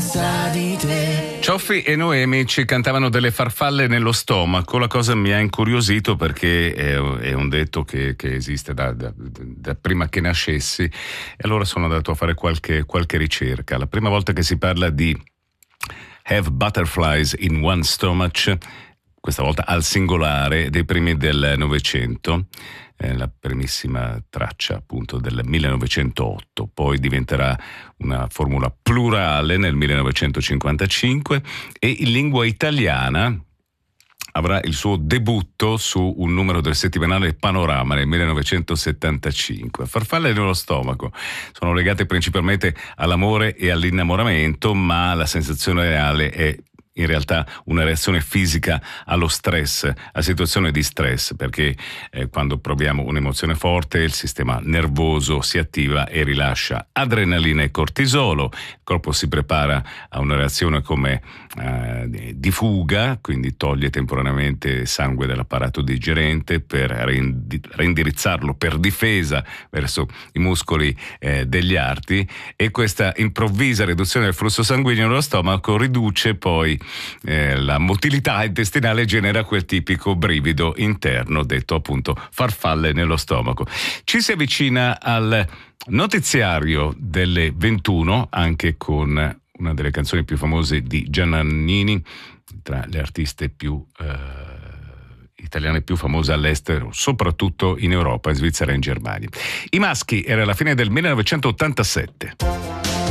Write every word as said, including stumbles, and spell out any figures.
senza di te. Cioffi e Noemi ci cantavano delle farfalle nello stomaco. La cosa mi ha incuriosito perché è, è un detto che, che esiste da, da, da prima che nascessi, e allora sono andato a fare qualche, qualche ricerca. La prima volta che si parla di have butterflies in one stomach, questa volta al singolare, dei primi del Novecento, eh, la primissima traccia appunto del millenovecentootto, poi diventerà una formula plurale nel millenovecentocinquantacinque e in lingua italiana avrà il suo debutto su un numero del settimanale Panorama nel millenovecentosettantacinque. Farfalle nello stomaco sono legate principalmente all'amore e all'innamoramento, ma la sensazione reale è in realtà una reazione fisica allo stress, a situazioni di stress, perché eh, quando proviamo un'emozione forte il sistema nervoso si attiva e rilascia adrenalina e cortisolo, il corpo si prepara a una reazione come eh, di fuga, quindi toglie temporaneamente sangue dall'apparato digerente per reindi- reindirizzarlo per difesa verso i muscoli eh, degli arti, e questa improvvisa riduzione del flusso sanguigno nello stomaco riduce poi Eh, la motilità intestinale, genera quel tipico brivido interno detto appunto farfalle nello stomaco. Ci si avvicina al notiziario delle ventuno anche con una delle canzoni più famose di Gianna Nannini, tra le artiste più eh, italiane più famose all'estero, soprattutto in Europa, in Svizzera e in Germania. I Maschi era la fine del millenovecentottantasette.